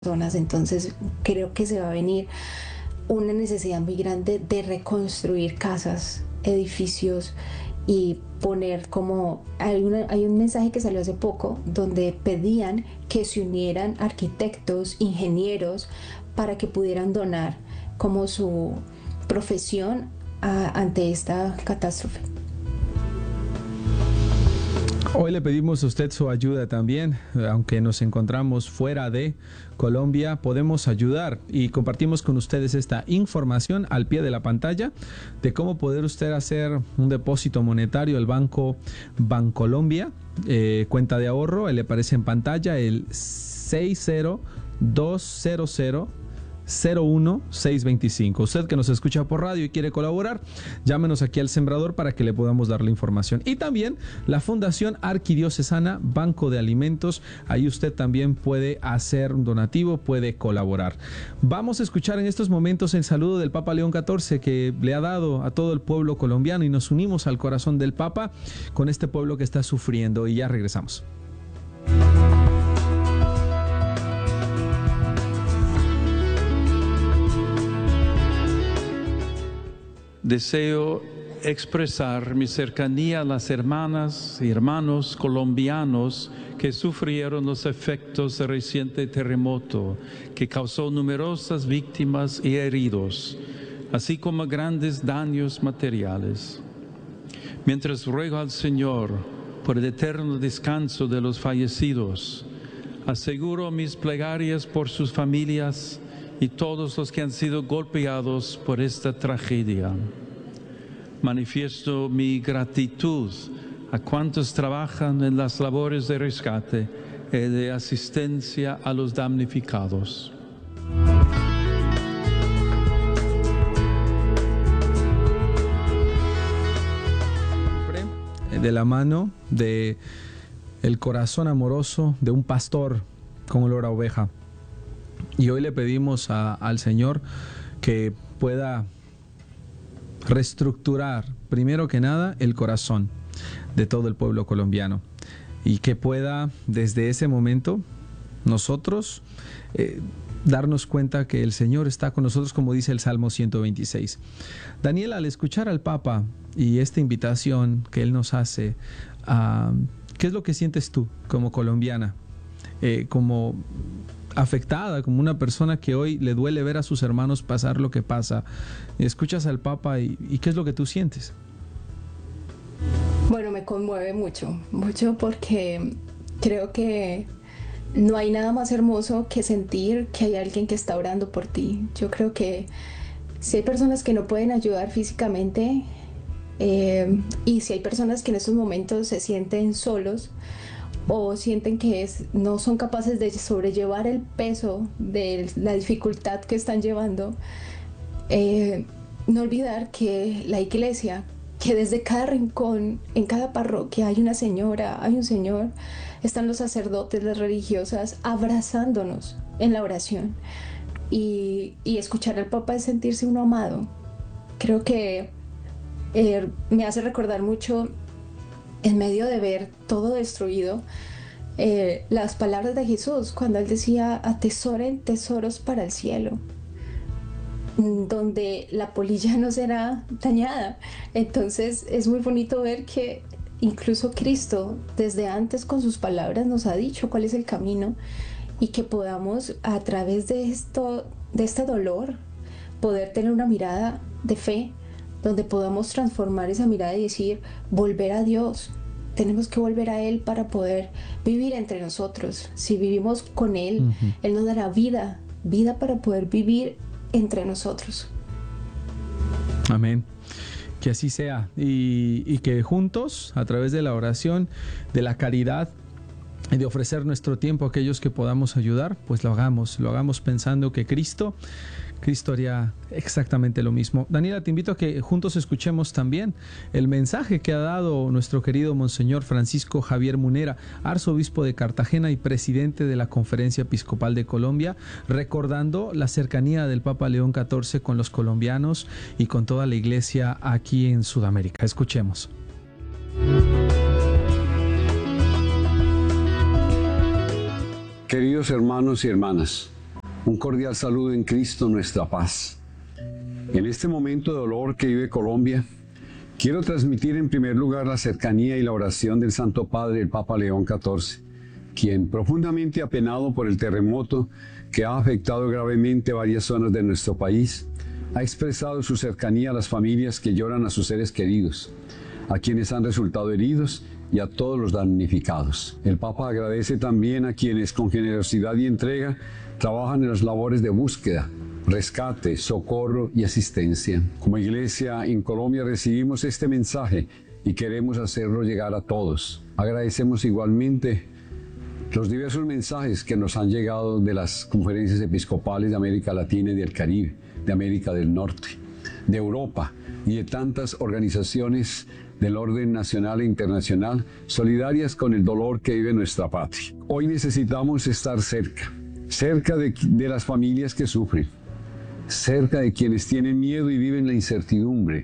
personas. Entonces creo que se va a venir una necesidad muy grande de reconstruir casas, edificios y poner como... hay un mensaje que salió hace poco donde pedían que se unieran arquitectos, ingenieros, para que pudieran donar como su profesión ante esta catástrofe. Hoy le pedimos a usted su ayuda también, aunque nos encontramos fuera de Colombia, podemos ayudar y compartimos con ustedes esta información al pie de la pantalla de cómo poder usted hacer un depósito monetario al banco Bancolombia, cuenta de ahorro, le aparece en pantalla el 60200-01625. Usted que nos escucha por radio y quiere colaborar, llámenos aquí al Sembrador para que le podamos dar la información. Y también la Fundación Arquidiocesana Banco de Alimentos, ahí usted también puede hacer un donativo, puede colaborar. Vamos a escuchar en estos momentos el saludo del Papa León XIV que le ha dado a todo el pueblo colombiano y nos unimos al corazón del Papa con este pueblo que está sufriendo y ya regresamos. Deseo expresar mi cercanía a las hermanas y hermanos colombianos que sufrieron los efectos del reciente terremoto, que causó numerosas víctimas y heridos, así como grandes daños materiales. Mientras ruego al Señor por el eterno descanso de los fallecidos, aseguro mis plegarias por sus familias y todos los que han sido golpeados por esta tragedia. Manifiesto mi gratitud a cuantos trabajan en las labores de rescate y de asistencia a los damnificados. De la mano de el corazón amoroso de un pastor con olor a oveja. Y hoy le pedimos al Señor que pueda reestructurar, primero que nada, el corazón de todo el pueblo colombiano. Y que pueda, desde ese momento, nosotros darnos cuenta que el Señor está con nosotros, como dice el Salmo 126. Daniel, al escuchar al Papa y esta invitación que Él nos hace, ¿qué es lo que sientes tú como colombiana? Como afectada, como una persona que hoy le duele ver a sus hermanos pasar lo que pasa. Escuchas al Papa y ¿qué es lo que tú sientes? Bueno, me conmueve mucho, mucho, porque creo que no hay nada más hermoso que sentir que hay alguien que está orando por ti. Yo creo que si hay personas que no pueden ayudar físicamente, y si hay personas que en estos momentos se sienten solos, o sienten que no son capaces de sobrellevar el peso de la dificultad que están llevando, no olvidar que la iglesia, que desde cada rincón, en cada parroquia hay una señora, hay un señor, están los sacerdotes, las religiosas, abrazándonos en la oración. Y escuchar al Papa es sentirse uno amado. Creo que me hace recordar mucho, en medio de ver todo destruido, las palabras de Jesús cuando Él decía: atesoren tesoros para el cielo, donde la polilla no será dañada. Entonces es muy bonito ver que incluso Cristo desde antes con sus palabras nos ha dicho cuál es el camino, y que podamos, a través de este dolor, poder tener una mirada de fe, donde podamos transformar esa mirada y decir: volver a Dios. Tenemos que volver a Él para poder vivir entre nosotros. Si vivimos con Él, Él nos dará vida para poder vivir entre nosotros. Amén. Que así sea. Y que juntos, a través de la oración, de la caridad y de ofrecer nuestro tiempo a aquellos que podamos ayudar, pues lo hagamos pensando que Cristo haría exactamente lo mismo. Daniela, te invito a que juntos escuchemos también el mensaje que ha dado nuestro querido Monseñor Francisco Javier Munera, arzobispo de Cartagena y presidente de la Conferencia Episcopal de Colombia, recordando la cercanía del Papa León XIV con los colombianos y con toda la iglesia aquí en Sudamérica. Escuchemos. Queridos hermanos y hermanas, Un cordial saludo en Cristo, nuestra paz. En este momento de dolor que vive Colombia, quiero transmitir en primer lugar la cercanía y la oración del Santo Padre, el Papa León XIV, quien, profundamente apenado por el terremoto que ha afectado gravemente varias zonas de nuestro país, ha expresado su cercanía a las familias que lloran a sus seres queridos, a quienes han resultado heridos y a todos los damnificados. El Papa agradece también a quienes con generosidad y entrega trabajan en las labores de búsqueda, rescate, socorro y asistencia. Como Iglesia en Colombia recibimos este mensaje y queremos hacerlo llegar a todos. Agradecemos igualmente los diversos mensajes que nos han llegado de las conferencias episcopales de América Latina y del Caribe, de América del Norte, de Europa y de tantas organizaciones del orden nacional e internacional solidarias con el dolor que vive nuestra patria. Hoy necesitamos estar cerca de las familias que sufren, cerca de quienes tienen miedo y viven la incertidumbre,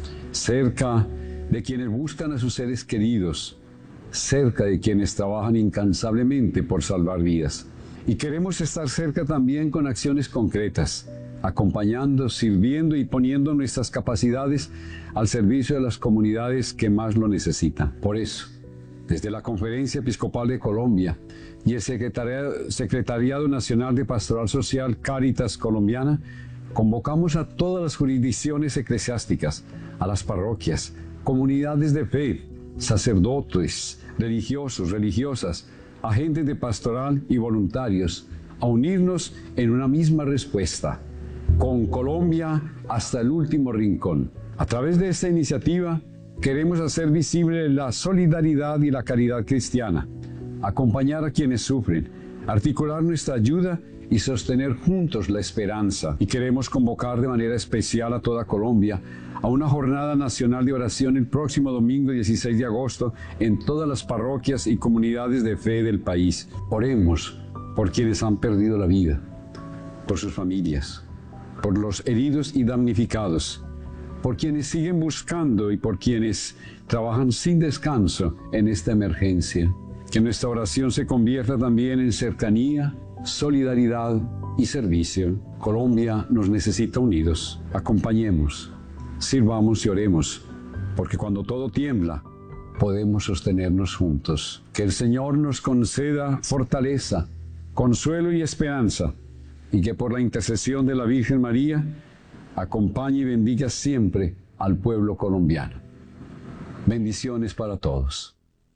cerca de quienes buscan a sus seres queridos, cerca de quienes trabajan incansablemente por salvar vidas. Y queremos estar cerca también con acciones concretas, acompañando, sirviendo y poniendo nuestras capacidades al servicio de las comunidades que más lo necesitan. Por eso, desde la Conferencia Episcopal de Colombia y el Secretariado Nacional de Pastoral Social Cáritas Colombiana, convocamos a todas las jurisdicciones eclesiásticas, a las parroquias, comunidades de fe, sacerdotes, religiosos, religiosas, agentes de pastoral y voluntarios, a unirnos en una misma respuesta, con Colombia hasta el último rincón. A través de esta iniciativa queremos hacer visible la solidaridad y la caridad cristiana, acompañar a quienes sufren, articular nuestra ayuda y sostener juntos la esperanza. Y queremos convocar de manera especial a toda Colombia a una jornada nacional de oración el próximo domingo 16 de agosto en todas las parroquias y comunidades de fe del país. Oremos por quienes han perdido la vida, por sus familias, por los heridos y damnificados, por quienes siguen buscando y por quienes trabajan sin descanso en esta emergencia. Que nuestra oración se convierta también en cercanía, solidaridad y servicio. Colombia nos necesita unidos. Acompañemos, sirvamos y oremos, porque cuando todo tiembla, podemos sostenernos juntos. Que el Señor nos conceda fortaleza, consuelo y esperanza, y que por la intercesión de la Virgen María, acompañe y bendiga siempre al pueblo colombiano. Bendiciones para todos.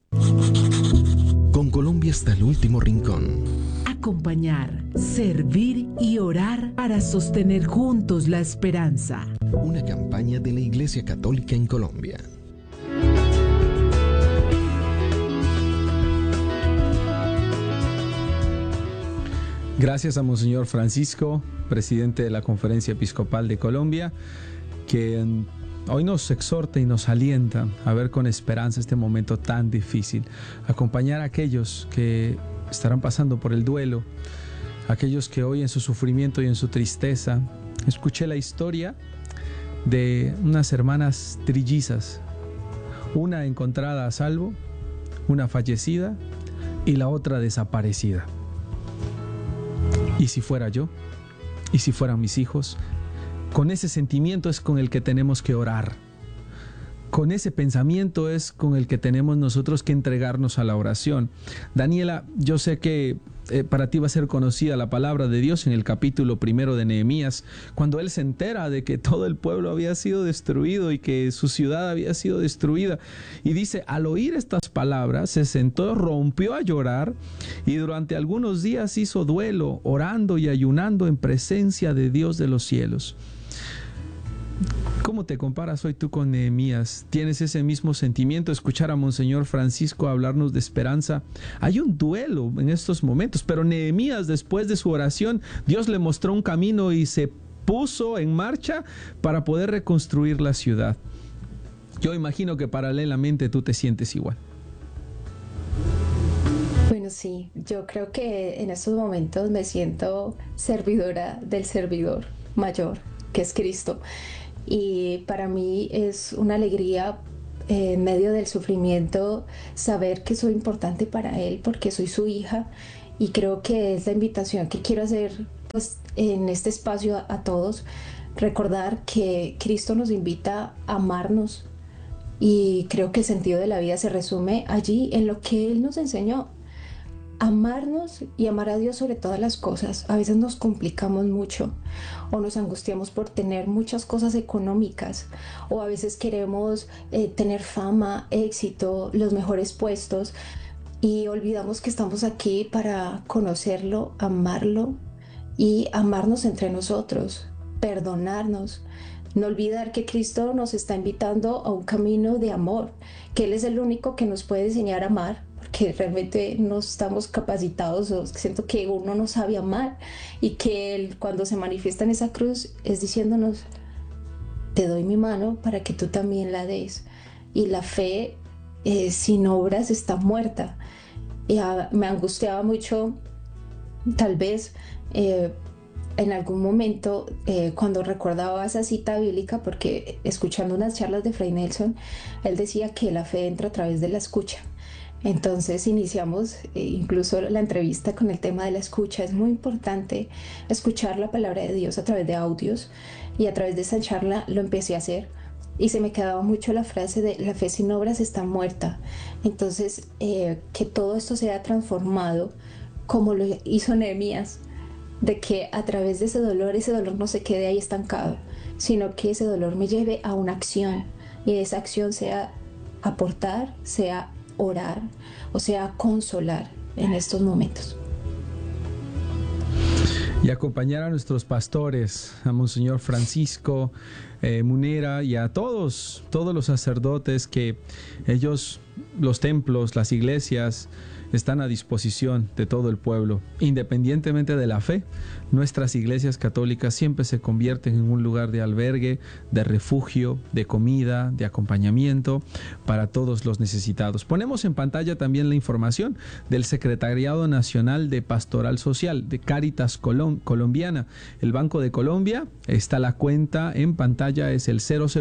Con Colombia hasta el último rincón. Acompañar, servir y orar para sostener juntos la esperanza. Una campaña de la Iglesia Católica en Colombia. Gracias a Monseñor Francisco, presidente de la Conferencia Episcopal de Colombia, que hoy nos exhorta y nos alienta a ver con esperanza este momento tan difícil. Acompañar a aquellos que estarán pasando por el duelo, aquellos que hoy en su sufrimiento y en su tristeza. Escuché la historia de unas hermanas trillizas, una encontrada a salvo, una fallecida y la otra desaparecida. ¿Y si fuera yo? ¿Y si fueran mis hijos? Con ese sentimiento es con el que tenemos que orar. Con ese pensamiento es con el que tenemos nosotros que entregarnos a la oración. Daniela, yo sé que para ti va a ser conocida la palabra de Dios en el capítulo 1 de Nehemías, cuando él se entera de que todo el pueblo había sido destruido y que su ciudad había sido destruida. Y dice, al oír estas palabras, se sentó, rompió a llorar y durante algunos días hizo duelo, orando y ayunando en presencia de Dios de los cielos. ¿Cómo te comparas hoy tú con Nehemías? ¿Tienes ese mismo sentimiento? Escuchar a Monseñor Francisco hablarnos de esperanza. Hay un duelo en estos momentos, pero Nehemías, después de su oración, Dios le mostró un camino y se puso en marcha para poder reconstruir la ciudad. Yo imagino que paralelamente tú te sientes igual. Bueno, sí, yo creo que en estos momentos me siento servidora del servidor mayor, que es Cristo. Y para mí es una alegría en medio del sufrimiento saber que soy importante para Él porque soy su hija, y creo que es la invitación que quiero hacer pues en este espacio a todos, recordar que Cristo nos invita a amarnos y creo que el sentido de la vida se resume allí en lo que Él nos enseñó. Amarnos y amar a Dios sobre todas las cosas. A veces nos complicamos mucho o nos angustiamos por tener muchas cosas económicas o a veces queremos tener fama, éxito, los mejores puestos y olvidamos que estamos aquí para conocerlo, amarlo y amarnos entre nosotros, perdonarnos. No olvidar que Cristo nos está invitando a un camino de amor, que Él es el único que nos puede enseñar a amar, porque realmente no estamos capacitados, o siento que uno no sabe amar y que Él cuando se manifiesta en esa cruz es diciéndonos, te doy mi mano para que tú también la des. Y la fe sin obras está muerta. Y me angustiaba mucho, tal vez, en algún momento cuando recordaba esa cita bíblica, porque escuchando unas charlas de Fray Nelson, él decía que la fe entra a través de la escucha. Entonces iniciamos incluso la entrevista con el tema de la escucha. Es muy importante escuchar la palabra de Dios a través de audios y a través de esa charla lo empecé a hacer y se me quedaba mucho la frase de la fe sin obras está muerta. Entonces que todo esto sea transformado como lo hizo Nehemías, de que a través de ese dolor no se quede ahí estancado, sino que ese dolor me lleve a una acción y esa acción sea aportar, sea orar, o sea, consolar en estos momentos. Y acompañar a nuestros pastores, a Monseñor Francisco Munera y a todos los sacerdotes que ellos, los templos, las iglesias, están a disposición de todo el pueblo. Independientemente de la fe, nuestras iglesias católicas siempre se convierten en un lugar de albergue, de refugio, de comida, de acompañamiento para todos los necesitados. Ponemos en pantalla también la información del Secretariado Nacional de Pastoral Social, de Cáritas Colombiana. El Banco de Colombia, está la cuenta en pantalla, es el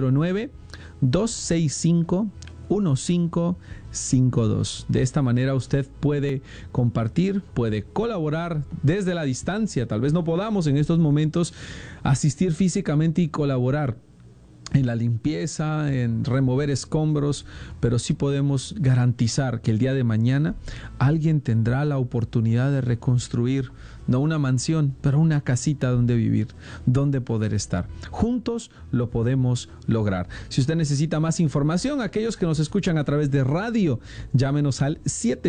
009-265-1552. De esta manera usted puede compartir, puede colaborar desde la distancia. Tal vez no podamos en estos momentos asistir físicamente y colaborar en la limpieza, en remover escombros, pero sí podemos garantizar que el día de mañana alguien tendrá la oportunidad de reconstruir, no una mansión, pero una casita donde vivir, donde poder estar. Juntos lo podemos lograr. Si usted necesita más información, aquellos que nos escuchan a través de radio, llámenos al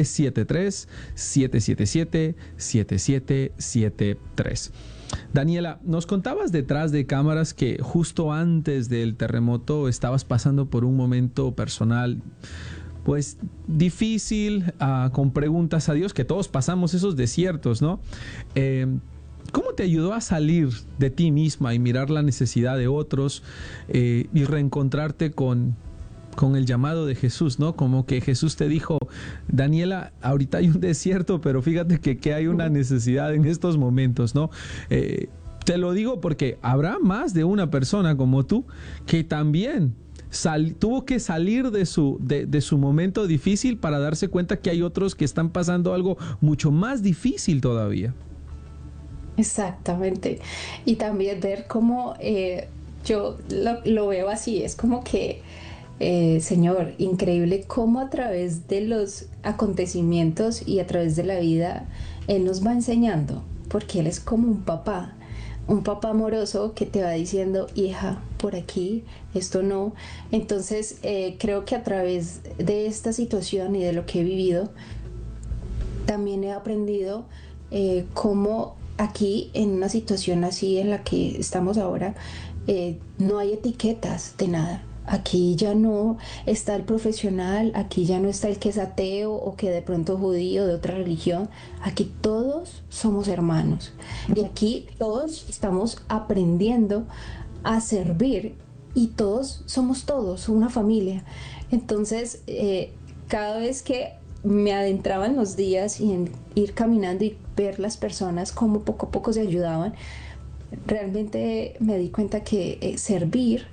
773-777-7773. Daniela, nos contabas detrás de cámaras que justo antes del terremoto estabas pasando por un momento personal, pues difícil, con preguntas a Dios, que todos pasamos esos desiertos, ¿no? ¿Cómo te ayudó a salir de ti misma y mirar la necesidad de otros y reencontrarte con el llamado de Jesús, ¿no? Como que Jesús te dijo, Daniela, ahorita hay un desierto, pero fíjate que hay una necesidad en estos momentos, ¿no? Te lo digo porque habrá más de una persona como tú que también tuvo que salir de su momento difícil para darse cuenta que hay otros que están pasando algo mucho más difícil todavía. Exactamente. Y también ver cómo yo lo veo así, es como que Señor, increíble cómo a través de los acontecimientos y a través de la vida Él nos va enseñando, porque Él es como un papá amoroso que te va diciendo, hija, por aquí, esto no. Entonces creo que a través de esta situación y de lo que he vivido, también he aprendido cómo aquí en una situación así en la que estamos ahora, no hay etiquetas de nada. Aquí ya no está el profesional, aquí ya no está el que es ateo o que de pronto judío de otra religión. Aquí todos somos hermanos y aquí todos estamos aprendiendo a servir y todos somos una familia. Entonces, cada vez que me adentraba en los días y en ir caminando y ver las personas cómo poco a poco se ayudaban, realmente me di cuenta que servir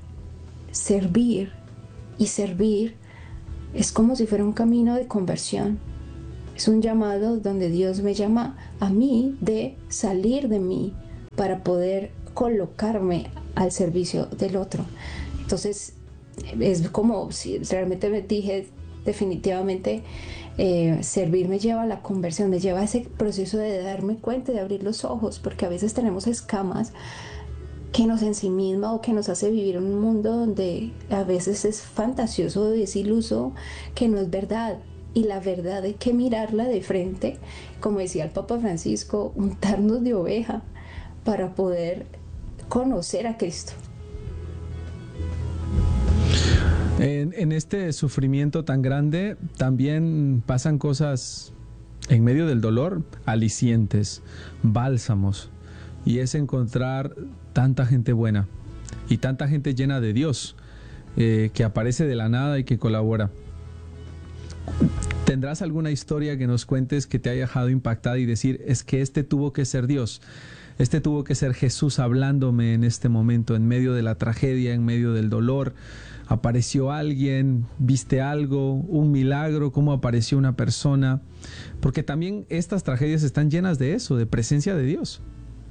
y servir es como si fuera un camino de conversión. Es un llamado donde Dios me llama a mí de salir de mí, para poder colocarme al servicio del otro. Entonces es como si realmente me dije, definitivamente servir me lleva a la conversión, me lleva a ese proceso de darme cuenta, de abrir los ojos, porque a veces tenemos escamas que nos ensimisma o que nos hace vivir en un mundo donde a veces es fantasioso, es iluso, que no es verdad. Y la verdad hay que mirarla de frente, como decía el Papa Francisco, untarnos de oveja para poder conocer a Cristo. En este sufrimiento tan grande también pasan cosas en medio del dolor, alicientes, bálsamos, y es encontrar tanta gente buena y tanta gente llena de Dios que aparece de la nada y que colabora. ¿Tendrás alguna historia que nos cuentes que te haya dejado impactada y decir, es que este tuvo que ser Dios, este tuvo que ser Jesús hablándome en este momento, en medio de la tragedia, en medio del dolor? ¿Apareció alguien? ¿Viste algo? ¿Un milagro? ¿Cómo apareció una persona? Porque también estas tragedias están llenas de eso, de presencia de Dios.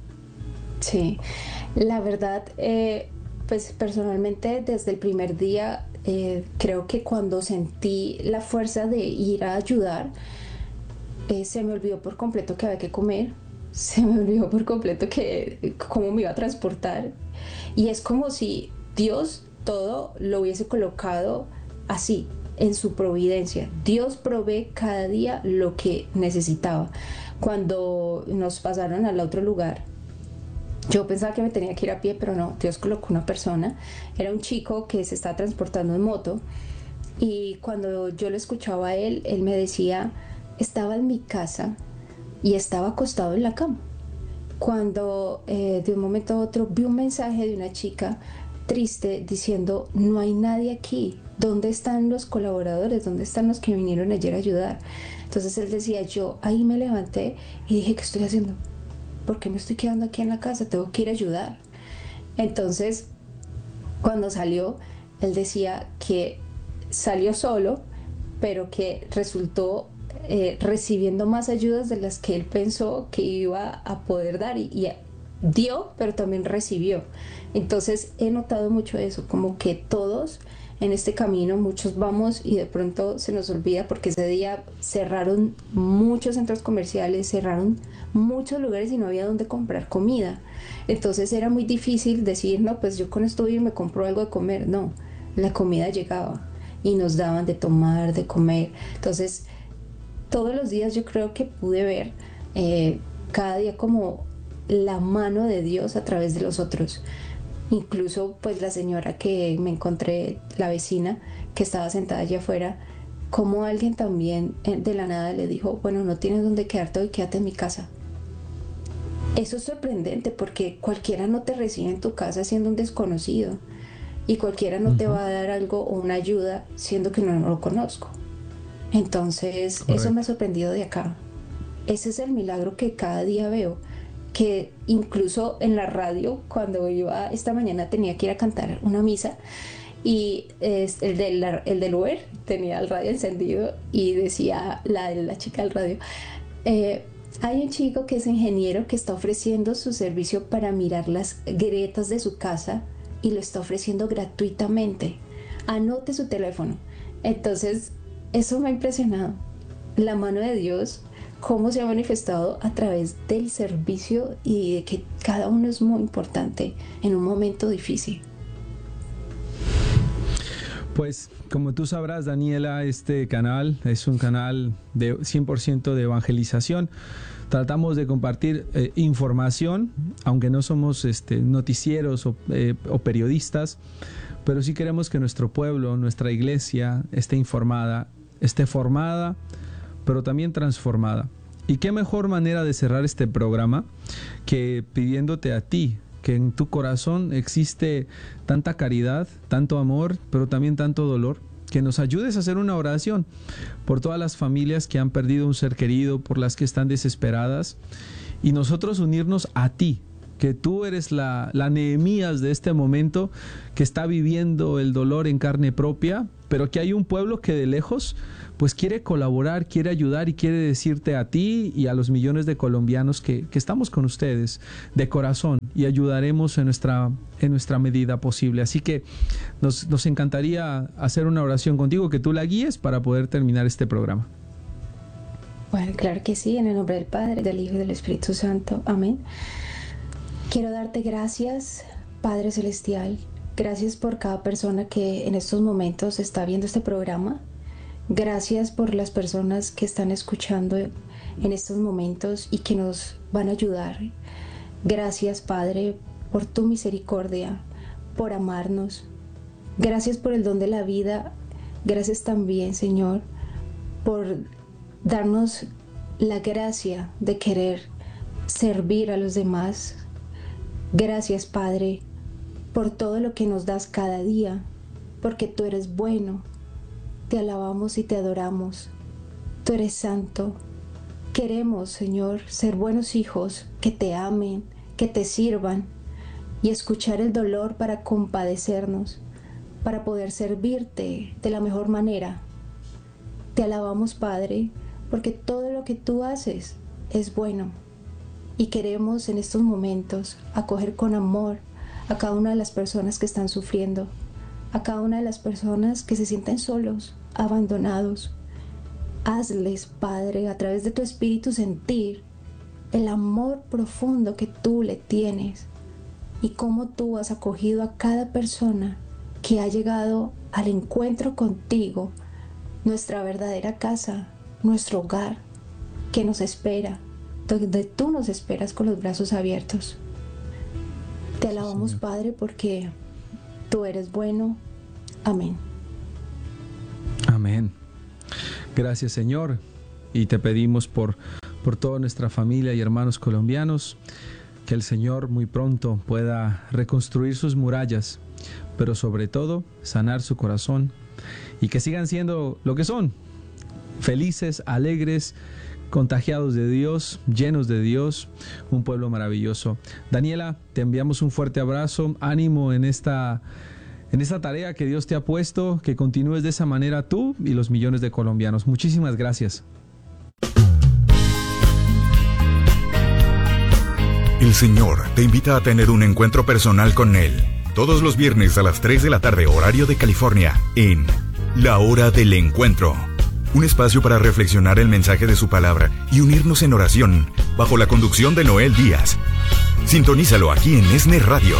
Sí, la verdad, pues personalmente desde el primer día creo que cuando sentí la fuerza de ir a ayudar, se me olvidó por completo que había que comer, se me olvidó por completo que cómo me iba a transportar, y es como si Dios todo lo hubiese colocado así, en su providencia. Dios provee cada día lo que necesitaba. Cuando nos pasaron al otro lugar, yo pensaba que me tenía que ir a pie, pero no, Dios colocó una persona. Era un chico que se estaba transportando en moto, y cuando yo lo escuchaba a él, él me decía, estaba en mi casa y estaba acostado en la cama. Cuando de un momento a otro vi un mensaje de una chica triste diciendo, no hay nadie aquí, ¿dónde están los colaboradores? ¿Dónde están los que vinieron ayer a ayudar? Entonces él decía, yo ahí me levanté y dije, ¿qué estoy haciendo? ¿Por qué me estoy quedando aquí en la casa? Tengo que ir a ayudar. Entonces, cuando salió, él decía que salió solo, pero que resultó recibiendo más ayudas de las que él pensó que iba a poder dar, y dio, pero también recibió. Entonces he notado mucho eso, como que todos en este camino, muchos vamos y de pronto se nos olvida, porque ese día cerraron muchos centros comerciales, cerraron muchos lugares y no había dónde comprar comida. Entonces era muy difícil decir, no, pues yo con esto voy y me compro algo de comer. No, la comida llegaba y nos daban de tomar, de comer. Entonces todos los días yo creo que pude ver cada día como la mano de Dios a través de los otros. Incluso pues la señora que me encontré, la vecina que estaba sentada allá afuera, como alguien también de la nada le dijo, bueno, no tienes dónde quedarte hoy, quédate en mi casa. Eso es sorprendente, porque cualquiera no te recibe en tu casa siendo un desconocido, y cualquiera no te va a dar algo o una ayuda siendo que no lo conozco. Entonces, correcto, eso me ha sorprendido de acá. Ese es el milagro que cada día veo, que incluso en la radio, cuando iba esta mañana, tenía que ir a cantar una misa, y el del Uber tenía el radio encendido y decía la chica del radio, hay un chico que es ingeniero que está ofreciendo su servicio para mirar las grietas de su casa, y lo está ofreciendo gratuitamente, anote su teléfono. Entonces eso me ha impresionado, la mano de Dios, cómo se ha manifestado a través del servicio, y de que cada uno es muy importante en un momento difícil. Pues como tú sabrás, Daniela, este canal es un canal de 100% de evangelización. Tratamos de compartir información, aunque no somos noticieros o periodistas, pero sí queremos que nuestro pueblo, nuestra iglesia esté informada, esté formada, pero también transformada. Y qué mejor manera de cerrar este programa que pidiéndote a ti que en tu corazón existe tanta caridad, tanto amor, pero también tanto dolor, que nos ayudes a hacer una oración por todas las familias que han perdido un ser querido, por las que están desesperadas, y nosotros unirnos a ti, que tú eres la Nehemías de este momento, que está viviendo el dolor en carne propia, pero que hay un pueblo que de lejos pues quiere colaborar, quiere ayudar y quiere decirte a ti y a los millones de colombianos que estamos con ustedes de corazón y ayudaremos en nuestra medida posible. Así que nos encantaría hacer una oración contigo, que tú la guíes para poder terminar este programa. Bueno, claro que sí, en el nombre del Padre, del Hijo y del Espíritu Santo. Amén. Quiero darte gracias, Padre Celestial. Gracias por cada persona que en estos momentos está viendo este programa. Gracias por las personas que están escuchando en estos momentos y que nos van a ayudar. Gracias, Padre, por tu misericordia, por amarnos. Gracias por el don de la vida. Gracias también, Señor, por darnos la gracia de querer servir a los demás. Gracias, Padre, por todo lo que nos das cada día, porque tú eres bueno. Te alabamos y te adoramos. Tú eres santo. Queremos, Señor, ser buenos hijos que te amen, que te sirvan y escuchar el dolor para compadecernos, para poder servirte de la mejor manera. Te alabamos, Padre, porque todo lo que tú haces es bueno y queremos en estos momentos acoger con amor a cada una de las personas que están sufriendo, a cada una de las personas que se sienten solos, abandonados. Hazles, Padre, a través de tu Espíritu sentir el amor profundo que tú le tienes y cómo tú has acogido a cada persona que ha llegado al encuentro contigo, nuestra verdadera casa, nuestro hogar, que nos espera, donde tú nos esperas con los brazos abiertos. Te alabamos, Señor, Padre, porque tú eres bueno. Amén. Amén. Gracias, Señor, y te pedimos por toda nuestra familia y hermanos colombianos, que el Señor muy pronto pueda reconstruir sus murallas, pero sobre todo sanar su corazón y que sigan siendo lo que son, felices, alegres, contagiados de Dios, llenos de Dios, un pueblo maravilloso. Daniela, te enviamos un fuerte abrazo, ánimo en esta tarea que Dios te ha puesto, que continúes de esa manera tú y los millones de colombianos. Muchísimas gracias. El Señor te invita a tener un encuentro personal con Él todos los viernes a las 3 de la tarde, horario de California, en La Hora del Encuentro. Un espacio para reflexionar el mensaje de su palabra y unirnos en oración bajo la conducción de Noel Díaz. Sintonízalo aquí en ESNE Radio.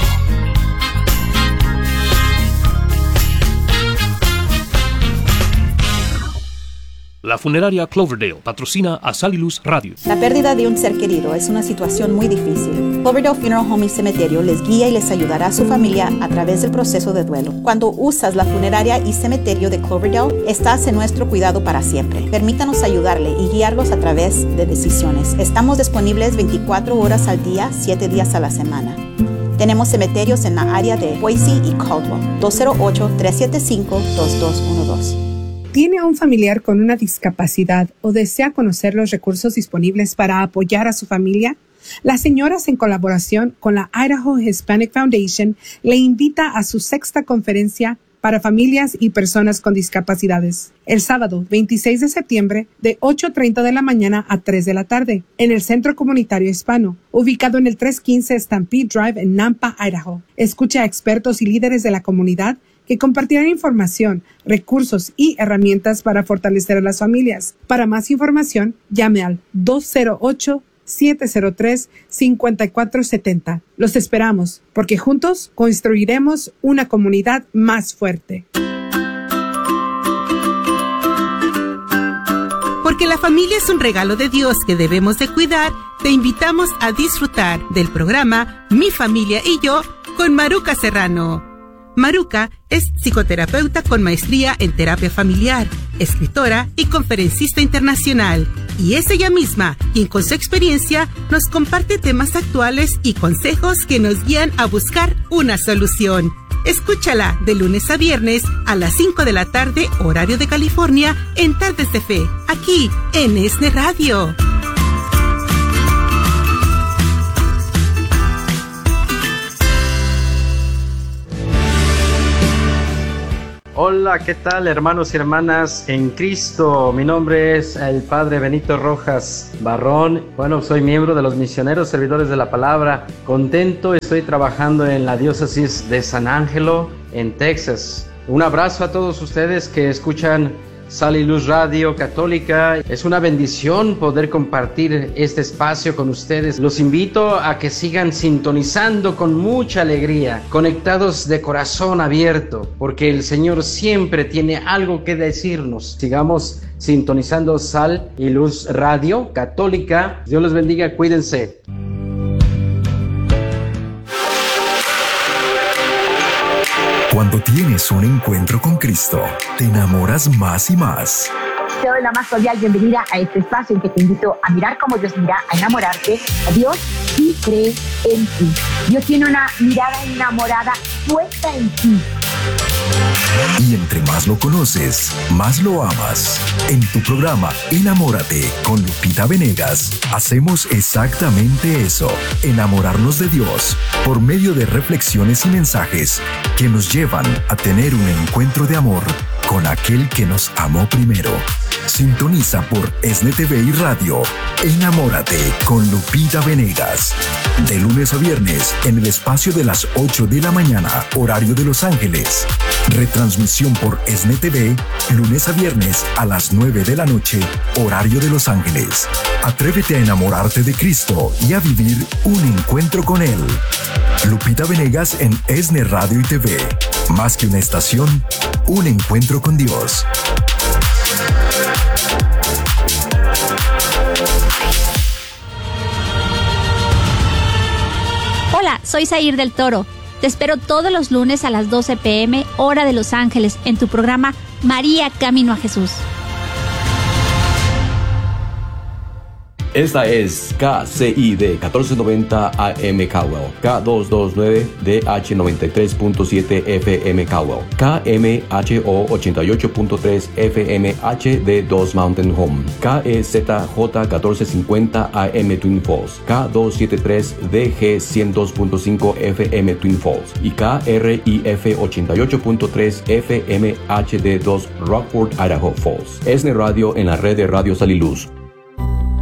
La funeraria Cloverdale patrocina a Sal y Luz Radio. La pérdida de un ser querido es una situación muy difícil. Cloverdale Funeral Home y Cementerio les guía y les ayudará a su familia a través del proceso de duelo. Cuando usas la funeraria y cementerio de Cloverdale, estás en nuestro cuidado para siempre. Permítanos ayudarle y guiarlos a través de decisiones. Estamos disponibles 24 horas al día, 7 días a la semana. Tenemos cementerios en la área de Boise y Caldwell. 208-375-2212. ¿Tiene un familiar con una discapacidad o desea conocer los recursos disponibles para apoyar a su familia? Las señoras, en colaboración con la Idaho Hispanic Foundation, le invita a su 6ª conferencia para familias y personas con discapacidades, el sábado 26 de septiembre de 8:30 de la mañana a 3 de la tarde, en el Centro Comunitario Hispano, ubicado en el 315 Stampede Drive en Nampa, Idaho. Escucha a expertos y líderes de la comunidad que compartirán información, recursos y herramientas para fortalecer a las familias. Para más información, llame al 208-703-5470. Los esperamos, porque juntos construiremos una comunidad más fuerte. Porque la familia es un regalo de Dios que debemos de cuidar, te invitamos a disfrutar del programa Mi Familia y Yo con Maruca Serrano. Maruca es psicoterapeuta con maestría en terapia familiar, escritora y conferencista internacional. Y es ella misma quien con su experiencia nos comparte temas actuales y consejos que nos guían a buscar una solución. Escúchala de lunes a viernes a las 5 de la tarde, horario de California, en Tardes de Fe, aquí en ESNE Radio. Hola, ¿qué tal, hermanos y hermanas en Cristo? Mi nombre es el Padre Benito Rojas Barrón. Bueno, soy miembro de los Misioneros Servidores de la Palabra. Contento, estoy trabajando en la diócesis de San Ángelo, en Texas. Un abrazo a todos ustedes que escuchan Sal y Luz Radio Católica. Es una bendición poder compartir este espacio con ustedes. Los invito a que sigan sintonizando con mucha alegría, conectados de corazón abierto, porque el Señor siempre tiene algo que decirnos. Sigamos sintonizando Sal y Luz Radio Católica. Dios los bendiga, cuídense. Cuando tienes un encuentro con Cristo, te enamoras más y más. Te doy la más cordial bienvenida a este espacio en que te invito a mirar como Dios mira, a enamorarte a Dios y cree en ti. Dios tiene una mirada enamorada puesta en ti. Y entre más lo conoces, más lo amas. En tu programa Enamórate con Lupita Venegas, hacemos exactamente eso, enamorarnos de Dios, por medio de reflexiones y mensajes que nos llevan a tener un encuentro de amor con aquel que nos amó primero. Sintoniza por ESNE TV y Radio. Enamórate con Lupita Venegas. De lunes a viernes en el espacio de las 8 de la mañana, horario de Los Ángeles. Retransmisión por ESNE TV, lunes a viernes a las 9 de la noche, horario de Los Ángeles. Atrévete a enamorarte de Cristo y a vivir un encuentro con Él. Lupita Venegas en ESNE Radio y TV. Más que una estación, un encuentro con Dios. Hola, soy Zair del Toro. Te espero todos los lunes a las 12 p.m., hora de Los Ángeles, en tu programa María Camino a Jesús. Esta es KCID 1490 AM Caldwell, K229DH 93.7 FM Caldwell, KMHO 88.3 FM HD2 Mountain Home, KEZJ 1450 AM Twin Falls, K273DG 102.5 FM Twin Falls y KRIF 88.3 FM HD2 Rockford, Idaho Falls. ESNE Radio en la red de Radio Sal y Luz.